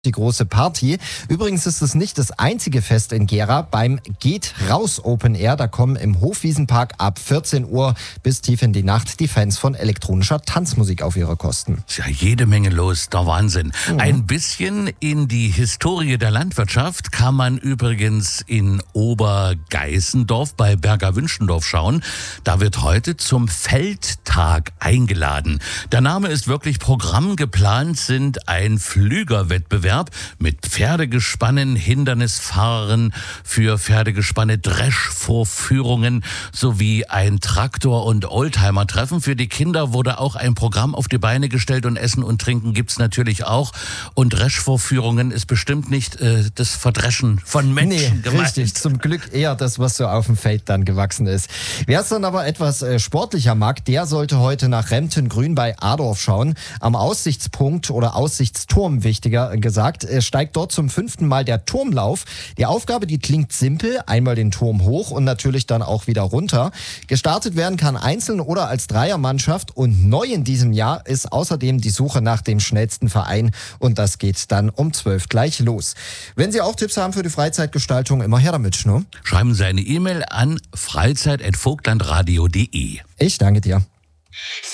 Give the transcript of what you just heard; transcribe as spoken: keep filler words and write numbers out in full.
Die große Party. Übrigens ist es nicht das einzige Fest in Gera. Beim Geht Raus Open Air, da kommen im Hofwiesenpark ab vierzehn Uhr bis tief in die Nacht die Fans von elektronischer Tanzmusik auf ihre Kosten. Ist ja jede Menge los, der Wahnsinn. Mhm. Ein bisschen in die Historie der Landwirtschaft kann man übrigens in Obergeißendorf bei Berger Wünschendorf schauen. Da wird heute zum Feldtag eingeladen. Der Name ist wirklich Programm. Geplant sind ein Flügerwettbewerb mit Pferdegespannen, Hindernisfahrern für Pferdegespanne, Dreschvorführungen sowie ein Traktor- und Oldtimer-Treffen. Für die Kinder wurde auch ein Programm auf die Beine gestellt und Essen und Trinken gibt's natürlich auch. Und Dreschvorführungen ist bestimmt nicht äh, das Verdreschen von Menschen nee, gemeint. Richtig, zum Glück eher das, was so auf dem Feld dann gewachsen ist. Wer es dann aber etwas äh, sportlicher mag, der sollte heute nach Remptengrün bei Adorf schauen. Am Aussichtspunkt oder Aussichtsturm, wichtiger gesagt, steigt dort zum fünften Mal der Turmlauf. Die Aufgabe, die klingt simpel. Einmal den Turm hoch und natürlich dann auch wieder runter. Gestartet werden kann einzeln oder als Dreiermannschaft. Und neu in diesem Jahr ist außerdem die Suche nach dem schnellsten Verein. Und das geht dann um zwölf gleich los. Wenn Sie auch Tipps haben für die Freizeitgestaltung, immer her damit, ne? Schreiben Sie eine E-Mail an freizeit at vogtlandradio punkt de. Ich danke dir.